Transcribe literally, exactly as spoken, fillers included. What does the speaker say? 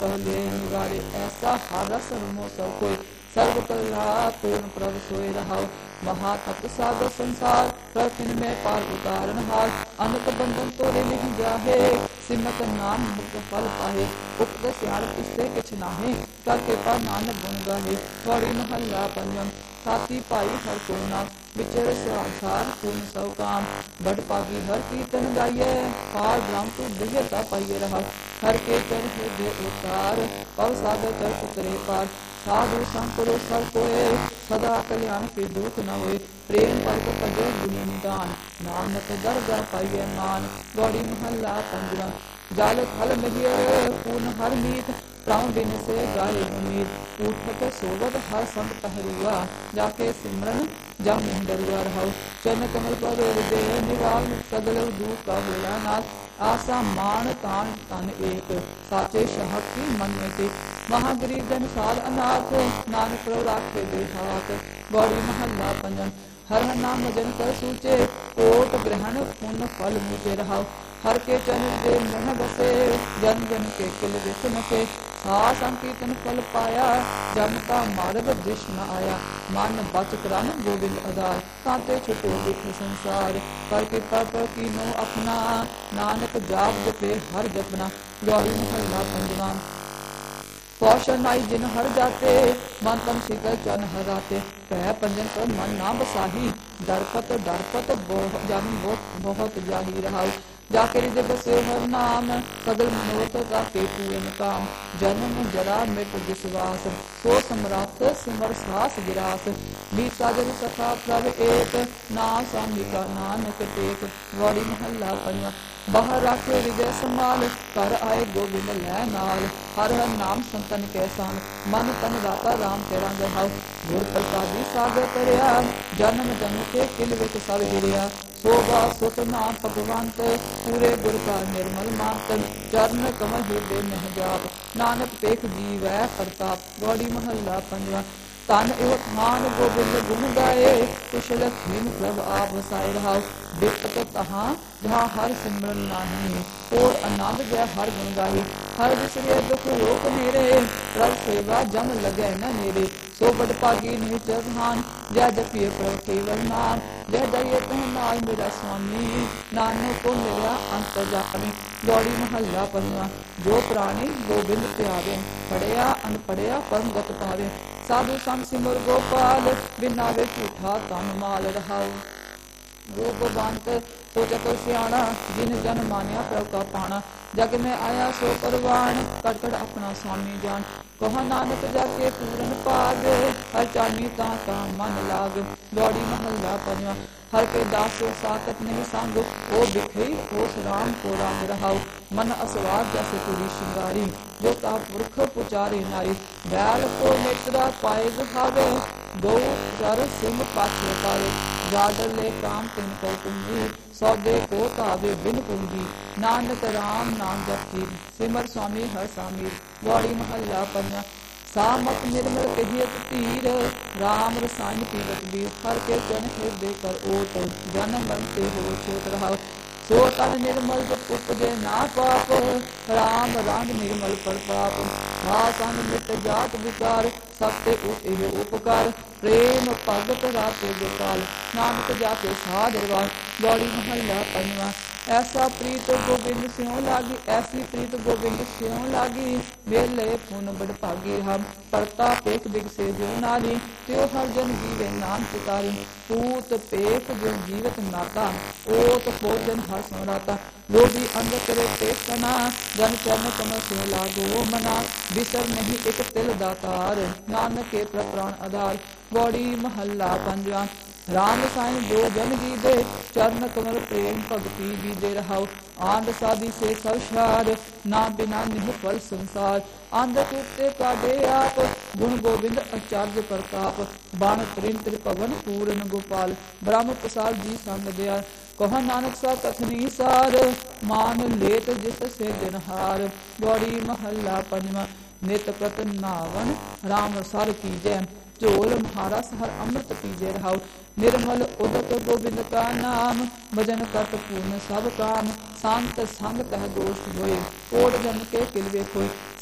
कहले निवारे ऐसा हर रस रमो सब कोई सर्व कला पूर्ण प्रभ सोए रहाओ महातप सागर संसार प्रथिन में पार उतारन हार अनक बंधन तोरे नहीं जाहे सिमत नाम मुक्त फल पाहे उक्त सियार किससे किछ नाहे कर कृपा नानक गुण गाहे गौड़ी महल्ला पंजम साथी पाई हर को नाम विचर संसार पूर्ण सब काम बड़ पागी हर कीर्तन गाइए पार ब्रह्म को दिव्यता पाइए रहा हर के चर हृदय उतार पव सागर कर उतरे पार साधु संकरो सर कोए सदा कल्याण के दुख न होए प्रेम पर पजे गुणी निदान नानक दरगाह पाइए मान गौड़ी महल्ला पंजरा जाल फल मिलिए पूर्ण हर मीत प्राण दिन से गाय उम्मीद उठक सोवत हर संत पहरुआ जाके सिमरन जा मुंडरुआ रहो चरण कमल पर हृदय निवाल सगल दुख का होला नाथ आसा मान तान तन एक साचे शहक की मन में ते महागरीब जन साल अनाथ नानक प्रभु राखे दे हाथ गौड़ी महल्ला पंजन हर हर नाम जन कर सूचे कोट ग्रहण पुण्य फल मुझे रहाओ हर के चरण दे मन बसे जन जन के किल विष नसे हा संकीर्तन फल पाया जन का मार्ग दृश न आया मन बच क्रम गोविंद आधार ताते छुटे दुख संसार कर कृपा पर कीनो अपना नानक जाप जपे हर जपना गौरी महल्ला पंजवा कौशल नाई जिन हर जाते मन तन शिकर चन हराते कह पंजन पर मन ना बसाही दरपत दरपत बोह जन बहुत बहुत जाही रहाओ जाके हृदय बसे हर नाम सगल मनोरथ जाके पूरे काम जन्म जरा मिट विश्वास सो सम्राट सिमर सास गिरास मीत सागर सखा प्रभ एक नाम स्वामी का नानक टेक गौड़ी महल्ला पंजवा बाहर राखे हृदय संभाल कर आए गोविंद लै नाल हर हर नाम संतन के सान मन तन दाता राम तेरा गहाओ गुर प्रसादी सागर तरया जन्म जन्म के किल विच सब गिरिया सोगा सुत नाम भगवंत पूरे गुर का निर्मल मात चरण कमल हृदय मह जाप नानक पेख जीवै प्रताप गौड़ी महल्ला पंजवा तन एव थान गोबिंद गुण गाए कुशल खीन प्रभ आप वसाए रहाओ दिक्कत तहाँ जहाँ हर सिमरन नाही और आनंद जय हर गुण गाही हर विसरे दुख रोक मेरे प्रभ सेवा जम लगे न मेरे सो बड़ पागी निचर धान जय जपिए प्रभ केवल नाम जय जय तह नाल मेरा स्वामी नानक को मिला अंत जानी गौड़ी महल्ला पंजवा जो प्राणी गोबिंद प्यारे पढ़िया अनपढ़िया परम गत पावे साधु संग सिमर गोपाल बिना वे झूठा तन माल रहाओ रूप बंत तो चतुर सियाणा जिन जन मानिया प्रभ का पाना जग में आया सो परवान कट कट अपना स्वामी जान कहा नानक जाके पूरन पाग हर चानी ता ता मन लाग गौड़ी महल्ला पंजवा हर के दास साकत नहीं संग ओ बिखई ओस राम को राम रहाओ मन असवार जैसे पूरी श्रृंगारी जो ता पुरख पुचारे नारी बैल को नेत्रा पाए हावे दो कर सिंह पाछे पाए जाडर ले काम तिन को कुंजी सौदे को तावे बिन कुंजी नानक राम नाम जपी सिमर स्वामी हर सामीर गौड़ी महल्ला पंजवा सामत निर्मल कहियत तीर राम रसायन पीवत बीर हर के जन हृदय कर ओट जन्म मरण ते हो छोट रहाओ सो तन निर्मल उपजे ना पाप राम रंग निर्मल पर पाप भाषण मिट जात विकार सबते उठे उपकार प्रेम भगत राते गोपाल नानक जाके साधरवार गौड़ी महल्ला पंजवा ऐसा प्रीत गोबिंद स्यों लागी ऐसी प्रीत गोबिंद स्यों लागी वेले पुन बड़ भागी हम परता पेख दिग से जो नारी त्यो हर जन जीवे नाम पुकारी पूत पेख जो जीवत नाता ओत भोजन हर समराता लोभी अंध करे पेख कना जन चरण कमल से लागो मना बिसर नहीं एक तिल दातार नानक के प्राण आधार गौड़ी महल्ला पंजवा राम साईं दो जन जीवे चरण कमल प्रेम भगति बीजे रहाओ आंध साधी से सवशार ना बिना निह फल संसार आंध कुत्ते काडे आप गुण गोविंद आचार्य प्रताप बाण त्रिन त्रिपवन पूरन गोपाल ब्रह्म प्रसाद जी संग दया कह नानक सा कथनी सार मान लेत जिस से जनहार गौड़ी महल्ला पंजवा नित प्रत नावन राम सर कीजै झोल महारस हर अमृत पीजे रहाओ निर्मल उदक गोविंद का नाम भजन करत पूर्ण सब काम शांत संग तह दोष होए कोट जन के किलवे खोए